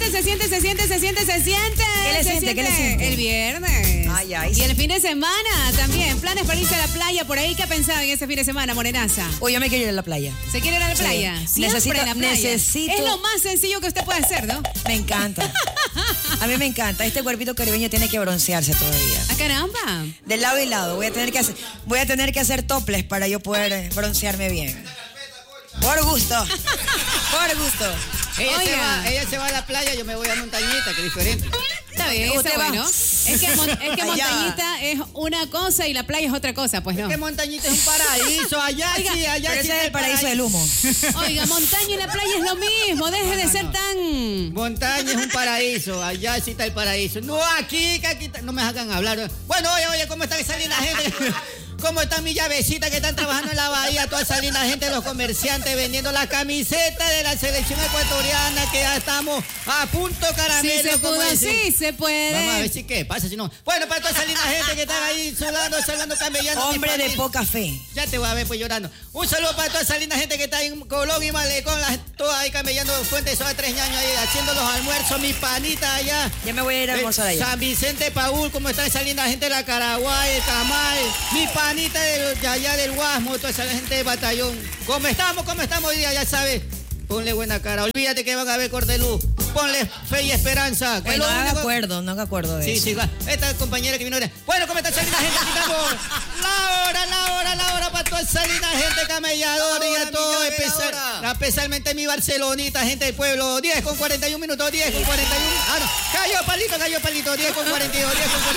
¿Qué le siente? ¿Qué le siente? El viernes. Ay. Y el fin de semana también. Planes para irse a la playa por ahí. ¿Qué ha pensado en ese fin de semana, morenaza? Uy, yo me quiero ir a la playa. ¿Se quiere ir a la playa? Sí. Siempre en la playa. Necesito. Es lo más sencillo que usted puede hacer, ¿no? Me encanta. A mí me encanta. Este cuerpito caribeño tiene que broncearse todavía. ¡Ah, caramba! De lado y lado. Voy a tener que hacer topless para yo poder broncearme bien. Por gusto. Por gusto. Ella se va a la playa, yo me voy a Montañita, que es diferente. Está bien, ¿Usted está va? bueno. Es que Montañita es una cosa y la playa es otra cosa, pues no. Es que Montañita es un paraíso, allá Oiga, sí, allá Pero sí. ese es el paraíso del humo. Oiga, montaña y la playa es lo mismo. Deje de ser tan... Montaña es un paraíso, allá sí está el paraíso. No, aquí no me hagan hablar. Bueno, oye, ¿cómo está esa linda gente? ¿Cómo están mis llavecitas que están trabajando en la bahía? Toda esa linda gente, los comerciantes vendiendo la camiseta de la selección ecuatoriana, que ya estamos a punto caramelo. Sí se pudo, sí se puede. Vamos a ver si qué pasa, si no. Bueno, para toda esa linda gente que están ahí sudando, camellando. Hombre de poca fe. Ya te voy a ver pues llorando. Un saludo para toda esa linda gente que está en Colón y Malecón, todas ahí camellando Fuente de Soda 3 años ahí, haciendo los almuerzos, mi panita allá. Ya me voy a ir a almorzar allá. San Vicente Paúl, ¿cómo está esa linda gente de la Caraguay, el Tamal, mi panita de allá del Guasmo, toda esa gente de Batallón? ¿Cómo estamos hoy día? Ya sabes. Ponle buena cara. Olvídate que van a ver corte de luz. Ponle fe y esperanza. Bueno, no haga acuerdo de eso. Sí, esta compañera que vino de... Bueno, ¿cómo está esa linda gente? Aquí estamos. La hora para toda esa linda gente camelladora y a todo, especialmente mi Barcelonita, gente del pueblo. 10 con 41 minutos, 10 con 41. Ah, no. Cayó palito. 10 con 42, 10 con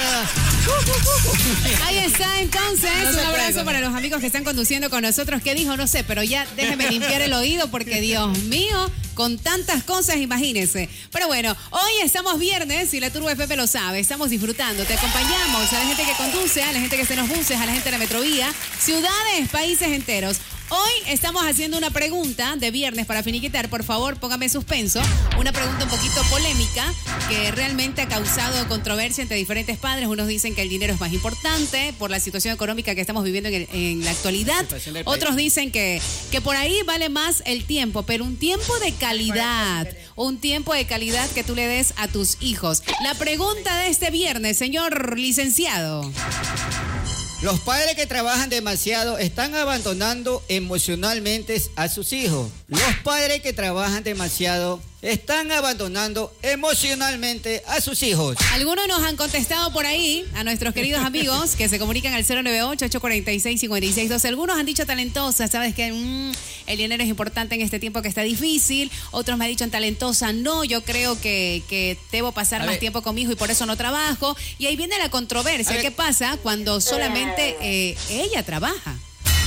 42. Ahí está, entonces. Un abrazo para los amigos que están conduciendo con nosotros. ¿Qué dijo? No sé, pero ya déjeme limpiar el oído porque, Dios mío, con tantas cosas, imagínense. Pero bueno, hoy estamos viernes y la Turbo FP lo sabe. Estamos disfrutando. Te acompañamos a la gente que conduce, a la gente que se nos buses, a la gente de la Metrovía, ciudades, países enteros. Hoy estamos haciendo una pregunta de viernes para finiquitar. Por favor, póngame suspenso. Una pregunta un poquito polémica que realmente ha causado controversia entre diferentes padres. Unos dicen que el dinero es más importante por la situación económica que estamos viviendo en la actualidad. Otros dicen que por ahí vale más el tiempo, pero un tiempo de calidad. Un tiempo de calidad que tú le des a tus hijos. La pregunta de este viernes, señor licenciado. Los padres que trabajan demasiado están abandonando emocionalmente a sus hijos. Los padres que trabajan demasiado están abandonando emocionalmente a sus hijos. Algunos nos han contestado por ahí, a nuestros queridos amigos que se comunican al 098-846-5612. Algunos han dicho talentosa, sabes que el dinero es importante en este tiempo que está difícil. Otros me han dicho talentosa, no, yo creo que debo pasar más tiempo con mi hijo y por eso no trabajo. Y ahí viene la controversia. ¿Qué pasa cuando solamente ella trabaja?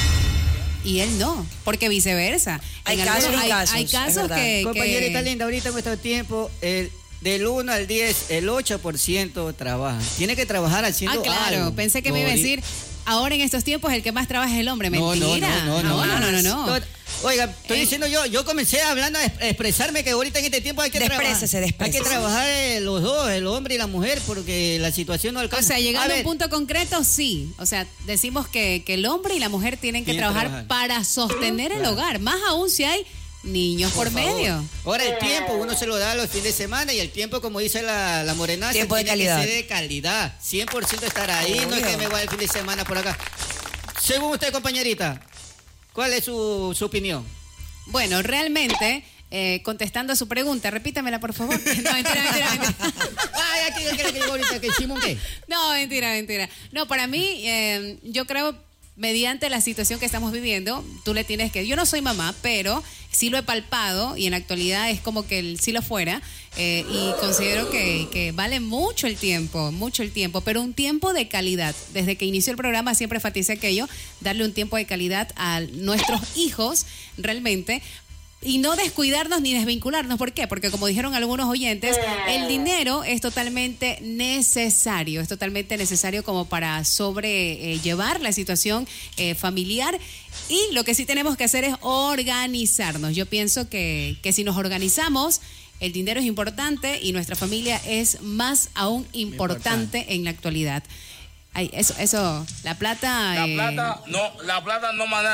Y él no, porque viceversa. Hay casos que... Compañerita linda, ahorita en nuestro tiempo, del 1 al 10, el 8% trabaja. Tiene que trabajar haciendo algo. Ah, claro, pensé que me iba a decir, ahora en estos tiempos el que más trabaja es el hombre. Mentira. No. Oiga, estoy diciendo yo comencé hablando a expresarme que ahorita en este tiempo hay que trabajar. Hay que trabajar los dos, el hombre y la mujer, porque la situación no alcanza. O sea, llegando a un punto concreto, sí. O sea, decimos que el hombre y la mujer tienen que trabajar para sostener el hogar. Más aún si hay niños por medio. Ahora el tiempo uno se lo da los fines de semana y el tiempo, como dice la morenaza, tiempo de calidad. Que ser de calidad. 100% estar ahí, no es que me voy el fin de semana por acá. Según usted, compañerita, ¿cuál es su opinión? Bueno, realmente, contestando a su pregunta, repítamela, por favor. No, mentira. Ay, aquí que ahorita que hicimos qué. No, mentira. No, para mí, yo creo, mediante la situación que estamos viviendo, tú le tienes que... Yo no soy mamá, pero sí lo he palpado y en la actualidad es como que sí lo fuera. Y considero que vale mucho el tiempo, pero un tiempo de calidad. Desde que inició el programa siempre enfaticé aquello, darle un tiempo de calidad a nuestros hijos realmente, y no descuidarnos ni desvincularnos. ¿Por qué? Porque como dijeron algunos oyentes, el dinero es totalmente necesario como para sobrellevar la situación familiar. Y lo que sí tenemos que hacer es organizarnos. Yo pienso que si nos organizamos, el dinero es importante y nuestra familia es más aún importante en la actualidad. Ay, eso, la plata... La plata nunca, la plata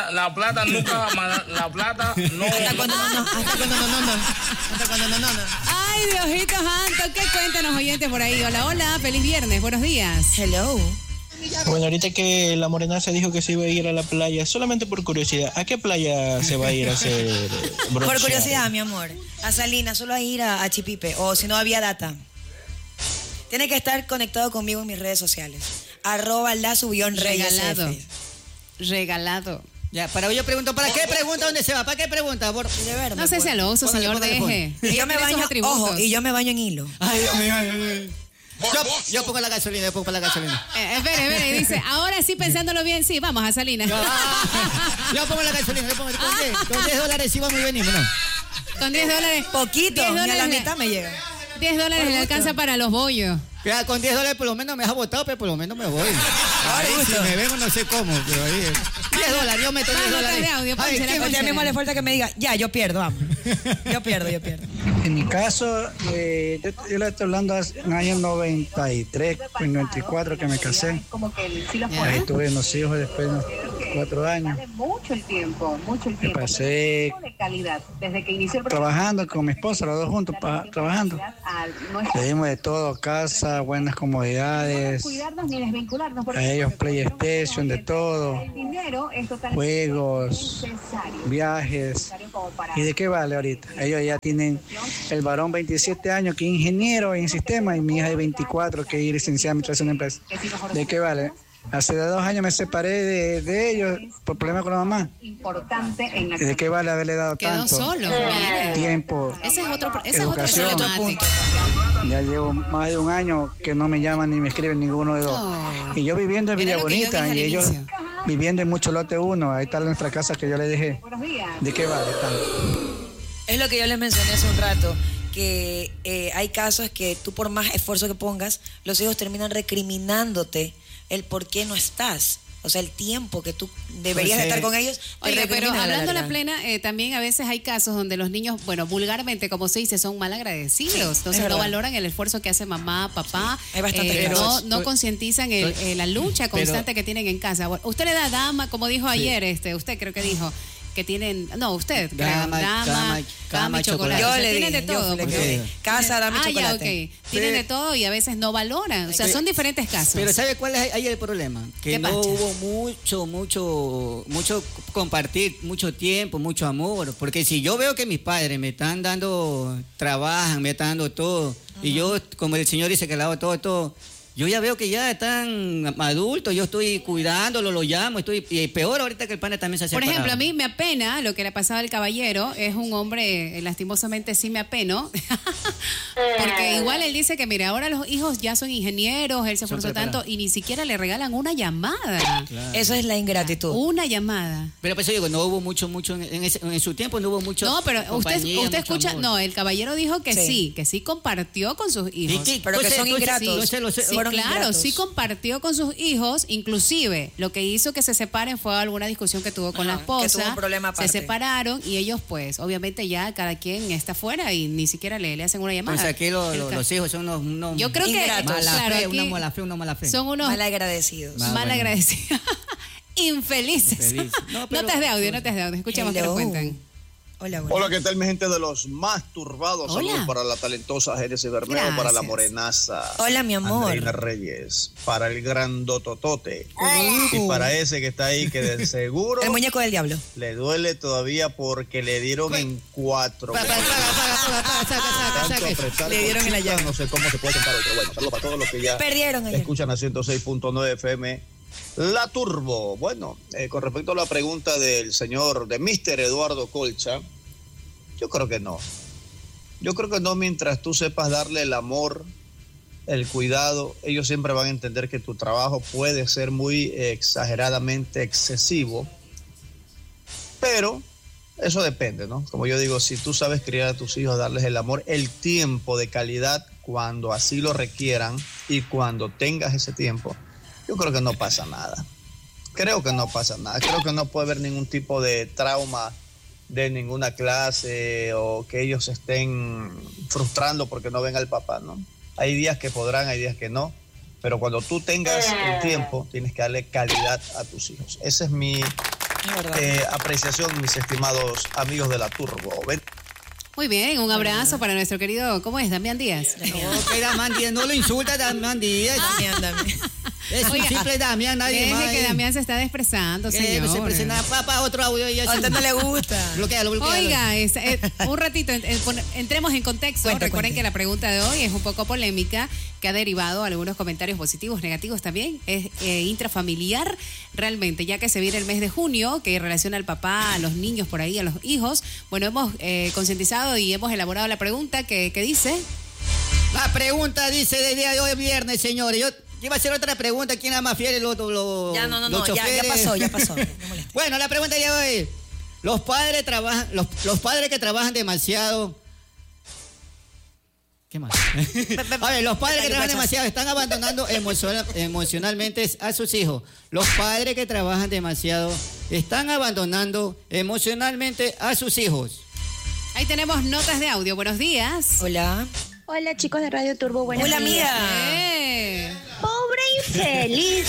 no... Hasta cuando no. Ay, Diosito Santo, ¿qué cuentan los oyentes por ahí? Hola, feliz viernes, buenos días. Hello. Bueno, ahorita que la morenaza dijo que se iba a ir a la playa, solamente por curiosidad, ¿a qué playa se va a ir a hacer broncear? Por curiosidad, mi amor. A Salinas, solo a ir a Chipipe, o si no había data. Tiene que estar conectado conmigo en mis redes sociales. @la_reyes. Regalado. Ya, pero yo pregunto, ¿para qué pregunta? ¿Dónde se va? ¿Para qué pregunta? De verdad. No sé si celoso, señor, deje. Y yo me baño, ojo, y yo me baño en hilo. Ay, Dios mío. Yo pongo la gasolina, Espere, dice, ahora sí pensándolo bien, sí, vamos a Salinas. Yo pongo la gasolina, con $10 sí vamos y venimos, ¿no? Con $10. Poquito, ni a la mitad me llega. $10 le alcanza para los bollos. Ya, con $10 por lo menos me has botado, pero por lo menos me voy. Ahí, si me vengo no sé cómo, pero ahí... $10, yo meto $10. De audio, Ya mismo le falta que me diga, ya, yo pierdo, vamos. Yo pierdo. En mi caso, yo le estoy hablando en el año 93, 94 que me casé. Ahí tuve unos hijos después de unos 4 años. Me pasé trabajando con mi esposa, los dos juntos, trabajando. Le dimos de todo, casa, buenas comodidades, a ellos PlayStation, de todo, juegos, viajes. ¿Y de qué vale ahorita? Ellos ya tienen el varón 27 años que es ingeniero en sistema y mi hija de 24 que es licenciada en administración de empresas. ¿De qué vale? Hace 2 años me separé de ellos por problemas con la mamá. ¿De qué vale haberle dado Quedó tanto solo, tiempo? Esa es otra Educación. problemática. Ya llevo más de 1 año que no me llaman ni me escriben ninguno de dos. Y yo viviendo en Villa Bonita y ellos viviendo en Mucho Lote 1. Ahí está nuestra casa que yo les dejé. ¿De qué vale tanto? Es lo que yo les mencioné hace un rato, que hay casos que tú por más esfuerzo que pongas, los hijos terminan recriminándote el por qué no estás. O sea, el tiempo que tú deberías estar con ellos. Oiga, pero hablando la plena, también a veces hay casos donde los niños, bueno, vulgarmente, como se dice, son mal agradecidos. Entonces no valoran el esfuerzo que hace mamá, papá. Hay bastante no concientizan la lucha constante que tienen en casa. Bueno, usted le da dama, como dijo ayer, usted creo que dijo, que tienen, no, usted, dama y chocolate. Yo o sea, le tienen dije, de todo. Casa, dama y chocolate. Ya, Tienen de todo y a veces no valoran. O sea, son diferentes casos. Pero ¿sabe cuál es ahí el problema? Que no hubo mucho compartir, mucho tiempo, mucho amor. Porque si yo veo que mis padres me están dando, trabajan, me están dando todo, y yo, como el señor dice que le hago todo, yo ya veo que ya están adultos, yo estoy cuidándolo, lo llamo, y peor ahorita que el pana también se hace. Por ejemplo, a mí me apena lo que le pasaba al caballero, es un hombre, lastimosamente sí me apeno, porque igual él dice que, mire, ahora los hijos ya son ingenieros, él se esforzó tanto y ni siquiera le regalan una llamada. Claro. Eso es la ingratitud. Una llamada. Pero pues yo digo, no hubo mucho, en su tiempo no hubo mucho. No, pero usted escucha, amor. No, el caballero dijo que sí compartió con sus hijos. Pero que son ingratos. Claro, sí compartió con sus hijos, inclusive lo que hizo que se separen fue alguna discusión que tuvo con la esposa, que tuvo un problema aparte. Se separaron y ellos pues obviamente ya cada quien está fuera y ni siquiera le hacen una llamada. O sea, aquí los hijos son unos yo creo ingratos. Una mala fe. Son unos malagradecidos. Malagradecidos. Infelices. Notas de audio, escuchamos que nos cuentan. Hola, ¿qué tal mi gente de los más turbados? Saludos para la talentosa Génesis Bermeo, para la morenaza. Hola, mi amor. Andreina Reyes, para el grandototote. Y para ese que está ahí, que de seguro... el muñeco del diablo. Le duele todavía porque le dieron en 4. Le dieron en la llave. No sé cómo se puede sentar hoy, pero bueno, saludos para todos los que ya perdieron ayer. Escuchan a 106.9 FM. La Turbo. Bueno, con respecto a la pregunta del señor, de Mr. Eduardo Colcha, yo creo que no. Yo creo que no, mientras tú sepas darle el amor, el cuidado, ellos siempre van a entender que tu trabajo puede ser muy exageradamente excesivo, pero eso depende, ¿no? Como yo digo, si tú sabes criar a tus hijos, darles el amor, el tiempo de calidad, cuando así lo requieran y cuando tengas ese tiempo, yo creo que no pasa nada. Creo que no pasa nada. Creo que no puede haber ningún tipo de trauma de ninguna clase o que ellos se estén frustrando porque no ven al papá, ¿no? Hay días que podrán, hay días que no, pero cuando tú tengas el tiempo, tienes que darle calidad a tus hijos. Esa es mi apreciación, mis estimados amigos de la Turbo. Muy bien, un abrazo para nuestro querido, ¿cómo es? Damián Díaz. Damián Díaz, no lo insulta Damián Díaz. Damián. Es un simple Damián, nadie más. Que Damián se está expresando, señor. Se presenta, papá, otro audio. A usted no le gusta. Bloquealo. Oiga, un ratito, entremos en contexto. Recuerden que la pregunta de hoy es un poco polémica, que ha derivado algunos comentarios positivos, negativos también. Es intrafamiliar realmente, ya que se viene el mes de junio, que relaciona al papá, a los niños por ahí, a los hijos. Bueno, hemos concientizado y hemos elaborado la pregunta que dice... La pregunta dice del día de hoy viernes, señores. Yo iba a hacer otra pregunta. ¿Quién era más fiel? Ya pasó. No bueno, la pregunta de hoy. Los padres que trabajan demasiado. ¿Qué más? A ver, los padres que trabajan demasiado están abandonando emocionalmente a sus hijos. Los padres que trabajan demasiado están abandonando emocionalmente a sus hijos. Ahí tenemos notas de audio. Buenos días. Hola. Hola, chicos de Radio Turbo, buenos días. Hola, amiga. Pobre infeliz.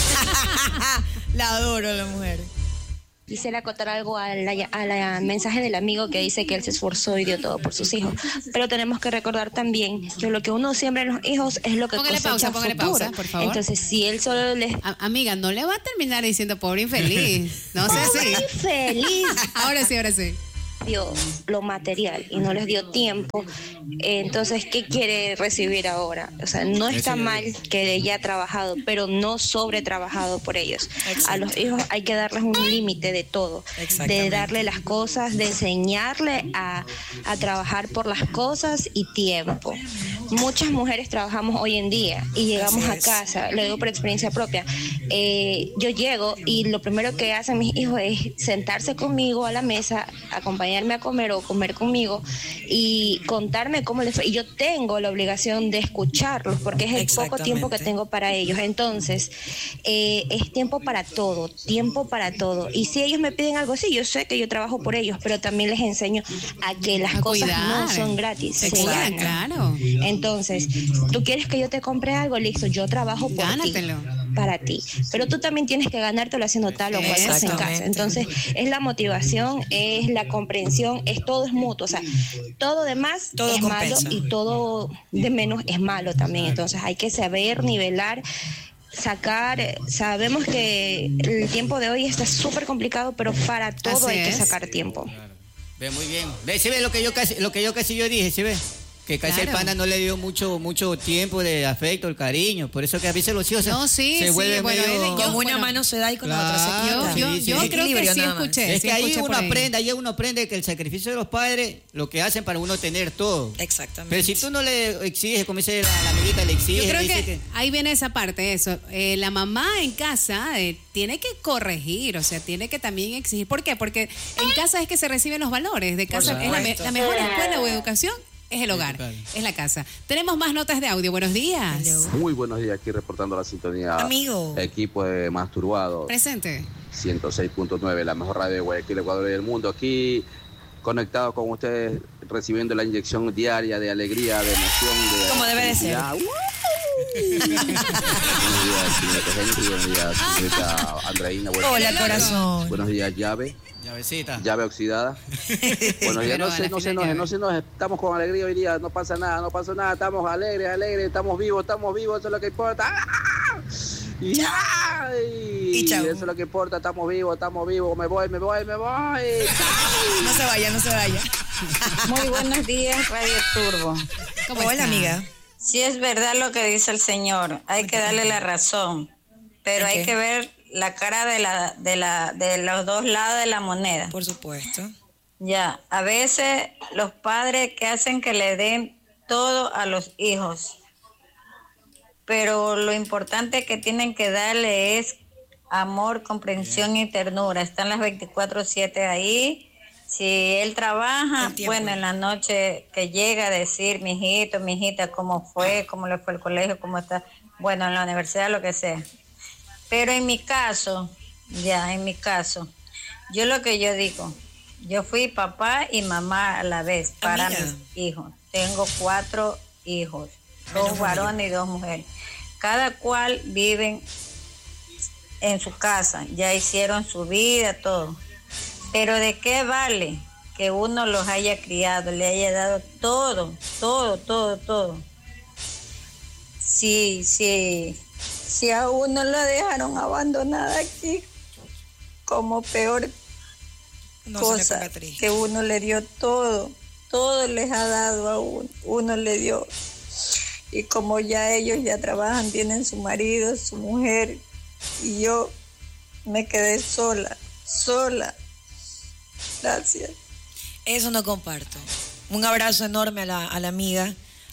La adoro, la mujer. Quisiera acotar algo a la mensaje del amigo que dice que él se esforzó y dio todo por sus hijos. Pero tenemos que recordar también que lo que uno siembra en los hijos es lo que cosecha Póngale pausa, por favor. Entonces, si él solo les... Amiga, no le va a terminar diciendo pobre infeliz. No sé si. Pobre infeliz. Ahora sí. Dio lo material y no les dio tiempo, entonces ¿qué quiere recibir ahora? O sea, no está mal que ella ha trabajado, pero no sobretrabajado por ellos. A los hijos hay que darles un límite de todo, de darle las cosas, de enseñarle a trabajar por las cosas y tiempo. Muchas mujeres trabajamos hoy en día y llegamos a casa, lo digo por experiencia propia, yo llego y lo primero que hacen mis hijos es sentarse conmigo a la mesa, acompañarme a comer o comer conmigo y contarme cómo les fue. Y yo tengo la obligación de escucharlos porque es el poco tiempo que tengo para ellos. Entonces, es tiempo para todo. Y si ellos me piden algo así, yo sé que yo trabajo por ellos, pero también les enseño a que las cosas no son gratis. Se ganan. Claro. Entonces, tú quieres que yo te compre algo, listo, yo trabajo por Gánatelo. para ti. Pero tú también tienes que ganártelo haciendo tal o cual cosa en casa. Entonces, es la motivación, es la comprensión, todo es mutuo. O sea, todo de más es malo y todo de menos es malo también. Entonces, hay que saber nivelar, sacar. Sabemos que el tiempo de hoy está súper complicado, pero para todo hay que sacar tiempo. Claro. Ve muy bien. Ve, ¿sí ve lo que yo casi dije? ¿Sí ve? Que casi el pana no le dio mucho tiempo de afecto, el cariño. Por eso que a veces los hijos se vuelven medio... Con una mano se da y con la otra se quita. Yo creo que sí escuché. Es que ahí uno aprende que el sacrificio de los padres, lo que hacen para uno tener todo. Exactamente. Pero si tú no le exiges, como dice la amiguita, le exiges... Yo creo que ahí viene esa parte, eso. La mamá en casa tiene que corregir, o sea, tiene que también exigir. ¿Por qué? Porque en casa es que se reciben los valores. De casa es la mejor escuela o educación. Es el hogar, es la casa. Tenemos más notas de audio. Buenos días. Hello. Muy buenos días, aquí reportando la sintonía. Amigo. Equipo de Masturbados. Presente. 106.9, la mejor radio de Guayaquil, Ecuador y del mundo. Aquí conectado con ustedes, recibiendo la inyección diaria de alegría, de emoción. Como debe de ser. Buenos días, señorita Henry. Buenos días, señorita Andreina. Hola, corazón. Buenos días, Llave. Llavecita. Llave oxidada. Bueno, ya no se enoje, estamos con alegría hoy día, no pasa nada, estamos alegres, estamos vivos, eso es lo que importa. ¡Ah! Y chao. eso es lo que importa, estamos vivos, me voy. No se vaya. Muy buenos días, Radio Turbo. Hola, amiga. Sí es verdad lo que dice el señor, hay que darle la razón, pero hay que ver la cara de los dos lados de la moneda. Por supuesto. Ya, a veces los padres que hacen que le den todo a los hijos, pero lo importante que tienen que darle es amor, comprensión y ternura. Están las 24/7 ahí. Si él trabaja, bueno, en la noche que llega a decir, mijita, ¿cómo fue? ¿Cómo le fue el colegio? ¿Cómo está? Bueno, en la universidad, lo que sea. Pero en mi caso, yo lo que yo digo, yo fui papá y mamá a la vez para mis hijos. Tengo 4 hijos, 2 varones y 2 mujeres. cada cual vive en su casa, ya hicieron su vida, todo. Pero ¿de qué vale que uno los haya criado, le haya dado todo? Si a uno lo dejaron abandonada aquí, como peor cosa, que uno le dio todo les ha dado a uno le dio. Y como ya ellos ya trabajan, tienen su marido, su mujer, y yo me quedé sola. Gracias. Eso no comparto. Un abrazo enorme a la amiga.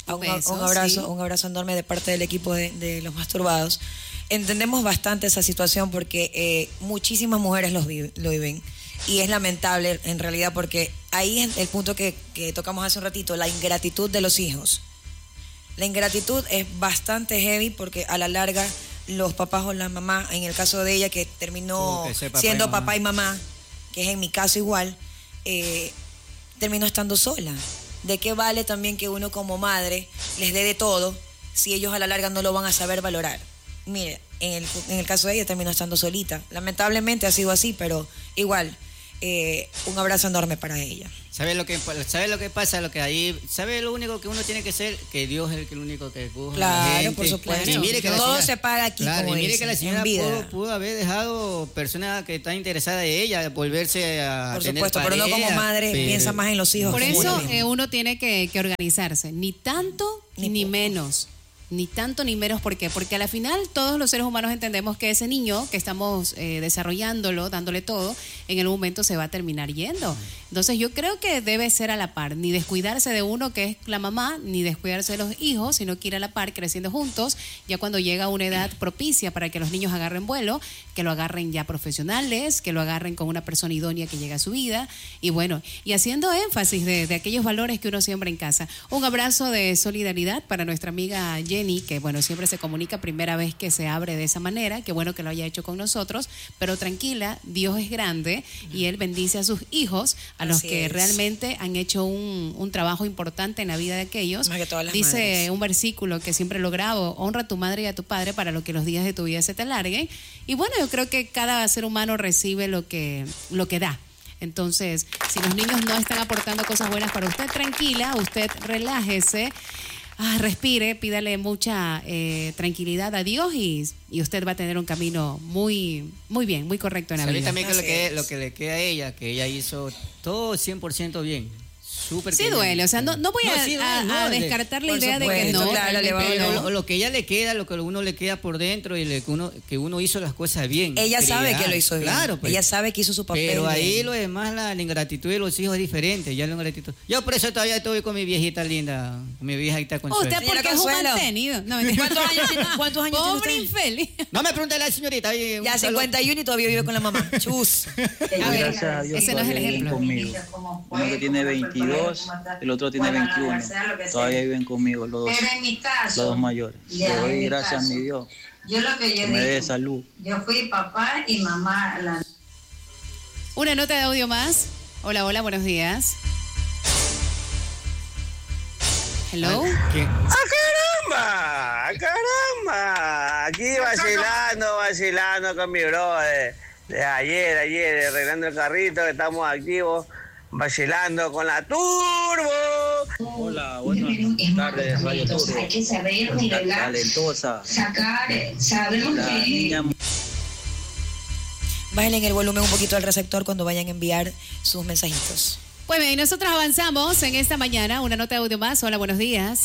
Un abrazo enorme de parte del equipo de Los Masturbados. Entendemos bastante esa situación porque muchísimas mujeres lo viven. Y es lamentable en realidad porque ahí es el punto que tocamos hace un ratito, la ingratitud de los hijos. La ingratitud es bastante heavy porque a la larga los papás o la mamá, en el caso de ella que terminó siendo papá y mamá, que es en mi caso igual, terminó estando sola. ¿De qué vale también que uno como madre les dé de todo si ellos a la larga no lo van a saber valorar? Mire, en el caso de ella terminó estando solita. Lamentablemente ha sido así, pero igual, un abrazo enorme para ella. ¿Sabes lo que pasa? ¿Sabe lo único que uno tiene que ser? Que Dios es el único que escoge. Claro, por supuesto. Y mire que todo se paga aquí, claro, como y mire dicen, que la señora vida. pudo haber dejado personas que están interesadas en ella, volverse a por tener supuesto, pareja, pero no como madre piensa más en los hijos. Por eso uno tiene que organizarse, ni tanto ni menos. Ni tanto ni menos, ¿por qué? Porque a la final todos los seres humanos entendemos que ese niño que estamos desarrollándolo, dándole todo, en el momento se va a terminar yendo. Entonces yo creo que debe ser a la par, ni descuidarse de uno que es la mamá, ni descuidarse de los hijos, sino que ir a la par creciendo juntos, ya cuando llega una edad propicia para que los niños agarren vuelo, que lo agarren ya profesionales, que lo agarren con una persona idónea que llega a su vida, y bueno, y haciendo énfasis de aquellos valores que uno siembra en casa. Un abrazo de solidaridad para nuestra amiga Jenny, que bueno, siempre se comunica, primera vez que se abre de esa manera, qué bueno que lo haya hecho con nosotros, pero tranquila, Dios es grande y Él bendice a sus hijos, a los que realmente han hecho un trabajo importante en la vida de aquellos. Dice madres. Un versículo que siempre lo grabo: honra a tu madre y a tu padre para lo que los días de tu vida se te alarguen. Y bueno, yo creo que cada ser humano recibe lo que da. Entonces, si los niños no están aportando cosas buenas para usted, tranquila, usted relájese, respire, pídale mucha tranquilidad a Dios y usted va a tener un camino muy bien, muy correcto en la vida. También que lo que le queda a ella, que ella hizo todo 100% bien. Súper sí duele, o sea, no voy a descartar la idea de que no. Claro, lo que ella le queda, lo que uno le queda por dentro y que uno hizo las cosas bien. Ella sabe que lo hizo bien. Claro, pues, ella sabe que hizo su papel. Pero ahí bien. Lo demás, la ingratitud de los hijos es diferente. Yo por eso todavía estoy con mi viejita linda, con mi viejita Consuelo. Usted porque es un mantenido. No, ¿Cuántos años pobre tiene usted? infeliz. No me pregunte la señorita. Ya 51 y todavía vive con la mamá. Chus. A ver, ese no es el ejemplo. Conmigo. Uno que tiene 22, el otro tiene 21. Todavía viven conmigo los dos mayores. Le doy gracias a mi Dios que me dé salud. Yo fui papá y mamá. Una nota de audio más. Hola, buenos días. Hello. ¡Caramba! Aquí vacilando con mi brother. De ayer, arreglando el carrito, que estamos activos. Vacilando con la Turbo. Hola, buenas tardes, Radio Turbo. Hay que saber nivelar, talentosa. Sabemos la que... niña... Bájenle el volumen un poquito al receptor cuando vayan a enviar sus mensajitos. Pues bien, nosotros avanzamos en esta mañana. Una nota de audio más. Hola, buenos días.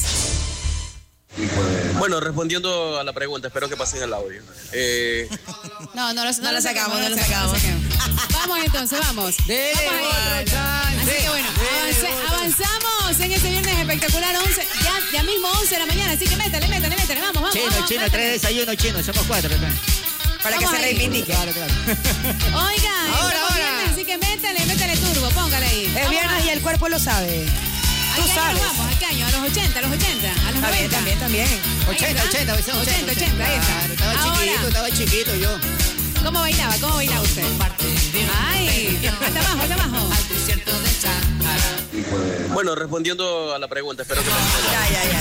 Bueno, respondiendo a la pregunta, espero que pasen el audio. No lo sacamos. Vamos entonces, vamos. Así que bueno, avanzamos en este viernes espectacular, 11, ya mismo 11 de la mañana, así que métale, vamos. Chino, 3 desayunos chinos, somos 4 acá. Para que se reivindique. Claro. Oiga, ahora. Viernes, así que métele turbo, póngale ahí. Es viernes y el cuerpo lo sabe. ¿A qué año vamos? ¿A qué año? ¿A los 80? ¿A los 90? También. 80, ahí está. Estaba chiquito yo. ¿Cómo bailaba usted? Ay, hasta abajo. Bueno, respondiendo a la pregunta, espero que pasen el audio. Ya.